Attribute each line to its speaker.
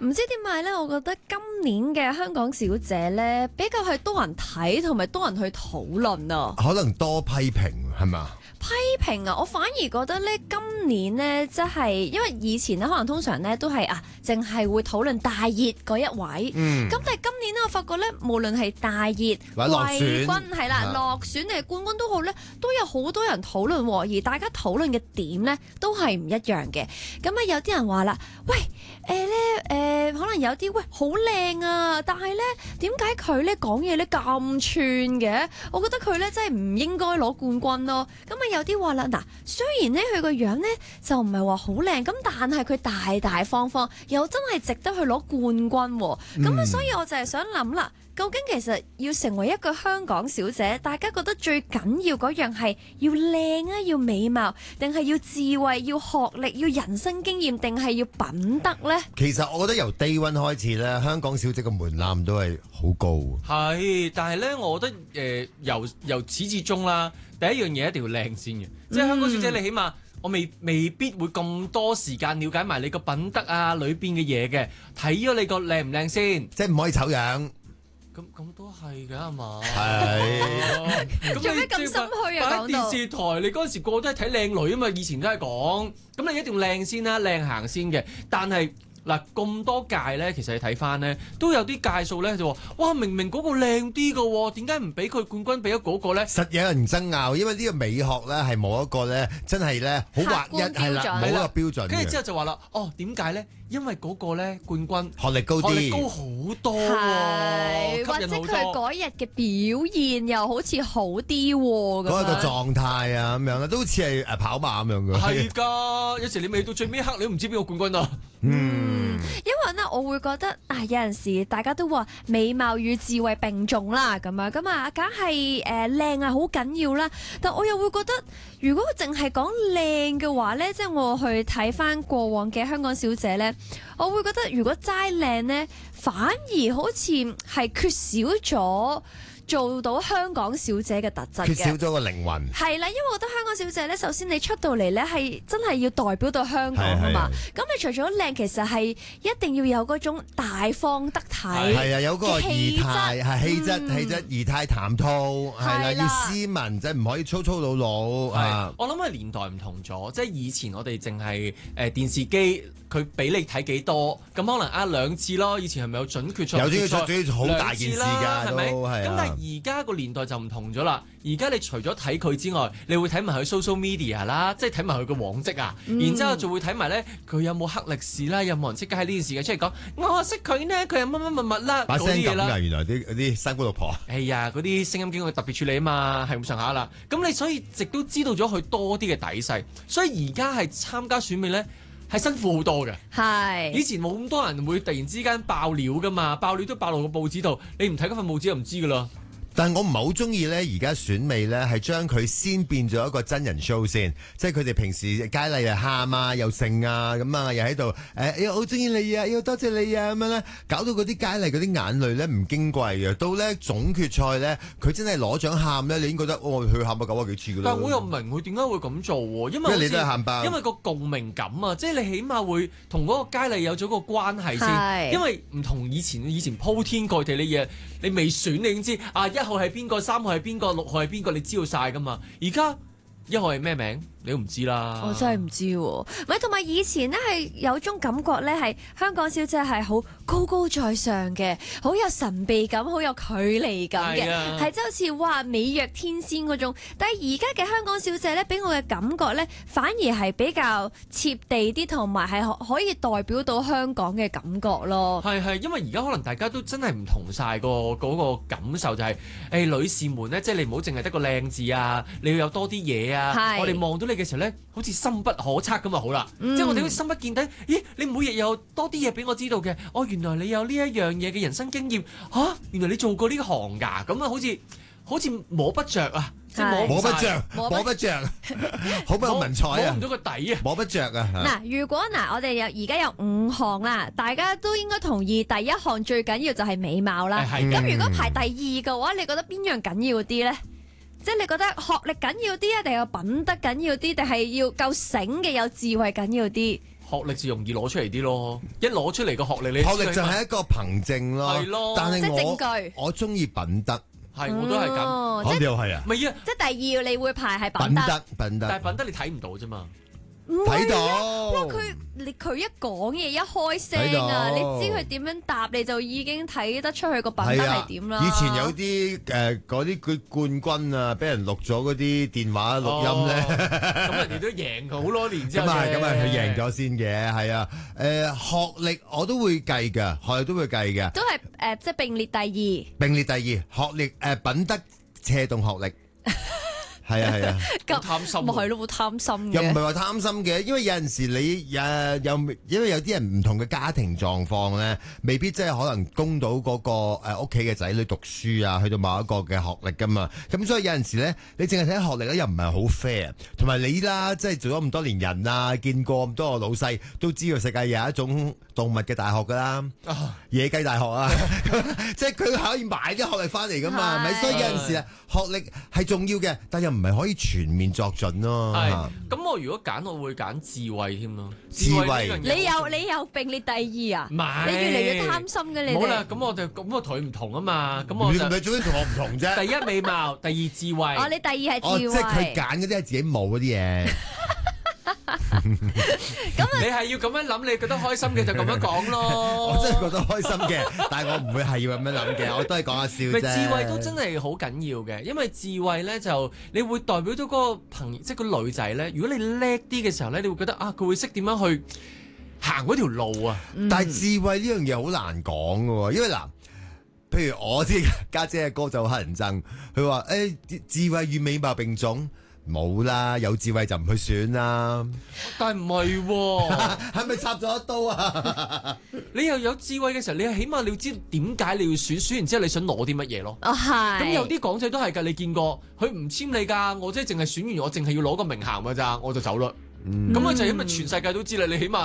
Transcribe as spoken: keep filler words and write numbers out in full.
Speaker 1: 唔知點解咧？我覺得今年嘅香港小姐咧，比較係多人睇同埋多人去討論啊。
Speaker 2: 可能多批評係嘛？
Speaker 1: 批評啊，我反而覺得咧，今年咧，即係因為以前咧，可能通常咧都係啊，淨係會討論大熱嗰一位。
Speaker 2: 嗯。
Speaker 1: 咁但係今年咧，我發覺咧，無論係大熱、季軍係啦、落選定係冠軍都好咧，都有好多人討論喎，而大家討論嘅點咧都係唔一樣嘅。咁啊，有啲人話啦，喂，誒咧誒，可能有啲喂好靚啊，但係咧點解佢咧講嘢咧咁串嘅？我覺得佢咧真係唔應該攞冠軍咯。咁啊〜有啲話啦，嗱，雖然咧佢個樣咧就唔係話好靚，咁但係佢大大方方，又真係值得去攞冠軍喎。咁啊、嗯，所以我就係想諗啦，究竟其實要成為一個香港小姐，大家覺得最緊要嗰樣係要靚啊，要美貌，定係要智慧、要學歷、要人生經驗，定係要品德呢？
Speaker 2: 其實我覺得由 day one 開始咧，香港小姐嘅門檻都係好高。
Speaker 3: 係，但係咧，我覺得誒、呃、由由始至終啦。第一樣嘢一定要靚先嘅，即係香港小姐，你起碼我未未必會咁多時間了解埋你個品德啊，裏邊嘅嘢嘅，睇咗你個靚唔靚先，
Speaker 2: 即係唔可以醜樣。
Speaker 3: 咁咁都係㗎係嘛？
Speaker 2: 係。
Speaker 1: 做咩咁心虛啊？講到
Speaker 3: 電視台，你嗰陣時個個都係睇靚女啊嘛，以前都係講，咁你一定要靚先啦，靚行先嘅，但係。嗱，咁多屆咧，其實你睇翻咧，都有啲屆數咧就話，哇，明明嗰個靚啲嘅喎，點解唔俾佢冠軍，俾咗嗰個咧？
Speaker 2: 實有人爭拗，因為呢個美學咧係冇一個咧，真係咧好劃一係啦，冇一個標準嘅。
Speaker 3: 跟住之後就話啦，哦，點解咧？因為嗰個咧冠軍
Speaker 2: 學歷高啲，
Speaker 3: 學歷高好多喎，
Speaker 1: 或者佢嗰日嘅表現又好似好啲喎，咁
Speaker 2: 嗰個狀態啊咁樣咧，都好似係誒跑馬咁樣嘅。
Speaker 3: 係㗎，有時你未到最尾一刻，你都唔知邊個冠軍啊。
Speaker 1: 嗯，因為咧，我會覺得啊，有陣時大家都話美貌與智慧並重啦，咁樣咁啊，梗係誒靚啊，好緊要啦。但我又會覺得，如果淨係講靚嘅話咧，即係我去睇翻過往嘅香港小姐咧，我會覺得如果齋靚咧，反而好似係缺少咗做到香港小姐嘅特質嘅，
Speaker 2: 缺少咗個靈魂。
Speaker 1: 係啦，因為我覺得香港小姐咧，首先你出到嚟咧係真係要代表到香港啊嘛。咁你除咗靚，其實係一定要有嗰種大方得體，
Speaker 2: 係啊，有嗰個儀態，係氣質、氣質、儀態、談吐，係啦，要斯文，即係唔可以粗粗魯魯啊。
Speaker 3: 我諗係年代唔同咗，即係以前我哋淨係誒電視機。佢俾你睇幾多，咁可能呃兩次咯。以前係咪有準決賽？
Speaker 2: 有準決賽，準決賽好大件事㗎，
Speaker 3: 係咪？
Speaker 2: 咁
Speaker 3: 但係而家個年代就唔同咗啦。而家你除咗睇佢之外，你會睇埋佢 social media 啦，即係睇埋佢個往績啊。嗯、然之後就會睇埋咧，佢有冇黑歷史啦，有冇人即刻喺呢件事嘅出嚟講，我識佢呢，佢係乜乜乜乜啦，
Speaker 2: 把聲咁
Speaker 3: 啦。
Speaker 2: 原來啲啲三姑六婆。
Speaker 3: 哎呀，嗰啲聲音經過特別處理啊嘛，係咁上下啦。咁你所以直都知道咗佢多啲嘅底細，所以而家係參加選美咧。係辛苦好多嘅，
Speaker 1: 係
Speaker 3: 以前冇咁多人會突然之間爆料噶嘛，爆料都爆落個報紙度，你唔睇嗰份報紙就唔知噶啦。
Speaker 2: 但係我唔係好中意咧，而家選美咧係將佢先變咗一個真人 show 先，即係佢哋平時佳麗又喊啊，又剩啊，咁啊又喺度誒，我好中意你啊，要多謝你啊，咁樣咧，搞到嗰啲佳麗嗰啲眼淚咧唔矜貴嘅，到咧總決賽咧，佢真係攞獎喊咧，你已經覺得哦，佢喊咗九啊幾次噶啦。
Speaker 3: 但係我又唔明佢點解會咁做喎，因為
Speaker 2: 你都係喊爆，
Speaker 3: 因為個共鳴感啊，即係你起碼會同嗰個佳麗有咗個關係先，因為唔同以前以前鋪天蓋地嘅嘢，你未選你已經知啊，一號係邊個，三號係邊個，六號係邊個，你知道晒噶嘛？而家一號係咩名？你都唔知啦，
Speaker 1: 我真係唔知喎。咪同埋以前呢係有種感覺呢，係香港小姐係好高高在上嘅，好有神秘感，好有距離感嘅，係即係好似哇美若天仙嗰種。但係而家嘅香港小姐呢，俾我嘅感覺呢，反而係比較貼地啲，同埋係可以代表到香港嘅感覺咯。
Speaker 3: 係係，因為而家可能大家都真係唔同晒個嗰個感受，就係、是、誒、欸、女士們呢，即係你唔好淨係得個靚字啊，你要有多啲嘢啊。我哋望到嘅時候咧，好似深不可測咁啊！好啦，嗯、即係我哋好似深不見底。咦，你每日有多啲嘢俾我知道嘅。哦，原來你有呢一樣嘢嘅人生經驗。嚇、啊，原來你做過呢行㗎。咁啊，好似好似摸不着啊，即係摸
Speaker 2: 不着，摸不着，好不有文采啊！
Speaker 3: 摸唔到個底啊，
Speaker 2: 摸不着啊！
Speaker 1: 嗱，如果嗱，我哋有而家有五項啦，大家都應該同意，第一項最緊要就係美貌啦。咁、嗯、如果排第二嘅話，你覺得邊樣緊要啲咧？即係你覺得學歷緊要啲啊，定係品德緊要啲，定係要夠醒嘅有智慧緊要啲？
Speaker 3: 學歷就容易攞出嚟啲咯，一攞出嚟個學歷，你
Speaker 2: 學歷就係一個憑證咯。
Speaker 3: 係咯，
Speaker 2: 但係我
Speaker 1: 即係證據
Speaker 2: 我中意品德，
Speaker 3: 係我都係咁，
Speaker 2: 我哋又係啊。
Speaker 3: 唔係啊，
Speaker 1: 即係第二你會排係品德，
Speaker 2: 品德品德，
Speaker 3: 但係品德你睇唔到啫嘛。
Speaker 2: 睇到，
Speaker 1: 哇！佢你佢一講嘢一開聲啊，你知佢點樣答，你就已經睇得出佢個品德係點啦。
Speaker 2: 以前有啲誒嗰啲佢冠軍啊，俾人錄咗嗰啲電話錄音咧，
Speaker 3: 咁人哋都贏好多年之後。
Speaker 2: 咁啊咁啊，佢贏咗先嘅，係啊。誒學歷我都會計㗎，學歷都會計嘅，
Speaker 1: 都係誒即係並列第二。
Speaker 2: 並列第二，學歷誒品德斜動學歷。係啊係啊，
Speaker 3: 好貪心，
Speaker 1: 咪係咯，好貪心嘅。
Speaker 2: 又唔係話貪心嘅，因為有陣時你誒有，因為有啲人唔同嘅家庭狀況咧，未必真係可能供到嗰個誒屋企嘅仔女讀書啊，去到某一個嘅學歷噶嘛。咁所以有陣時咧，你淨係睇學歷咧，又唔係好 fair。同埋你啦，即係做咗咁多年人啊，見過咁多個老細，都知道世界有一種動物嘅大學噶啦，啊、野雞大學啊，即係佢可以買啲學歷翻嚟噶嘛，係咪？所以有陣時啊，學歷係重要嘅，但又唔係可以全面作準咯。
Speaker 3: 係，咁我如果揀，我會揀智慧添咯。
Speaker 2: 智慧，
Speaker 1: 你有你有並列第二啊？
Speaker 3: 唔係，
Speaker 1: 你越嚟越貪心嘅你哋。
Speaker 3: 好啦，咁我就咁我同佢唔同啊嘛，咁我
Speaker 2: 就你做啲同我唔同啫。
Speaker 3: 第一美貌，第二智慧。
Speaker 1: 哦，你第二係智慧。
Speaker 2: 哦，即係佢揀嗰啲係自己冇嗰啲嘢。
Speaker 1: 咁
Speaker 3: 你係要咁樣諗，你覺得開心嘅就咁樣講咯。
Speaker 2: 我真係覺得開心嘅，但係我唔會係要咁樣諗嘅，我都係講下笑啫。
Speaker 3: 智慧都真係好緊要嘅，因為智慧咧就你會代表到嗰個朋友，即係個女仔咧。如果你叻啲嘅時候咧，你會覺得啊，佢會識點樣去行嗰條路啊。
Speaker 2: 嗯、但係智慧呢樣嘢好難講嘅，因為嗱，譬如我啲家姐嘅歌就好乞人憎，佢話誒智慧與美貌並重。冇啦，有智慧就唔去選啦。
Speaker 3: 但係唔係喎，
Speaker 2: 係咪插咗一刀啊？
Speaker 3: 你又有智慧嘅時候，你起碼你要知點解你要選，選完之後你想攞啲乜嘢咯？
Speaker 1: 哦，係。
Speaker 3: 咁有啲港仔都係㗎，你見過佢唔簽你㗎，我即係淨係選完，我淨係要攞個名銜㗎咋，我就走啦。咁佢、嗯、就因為全世界都知啦，你起碼。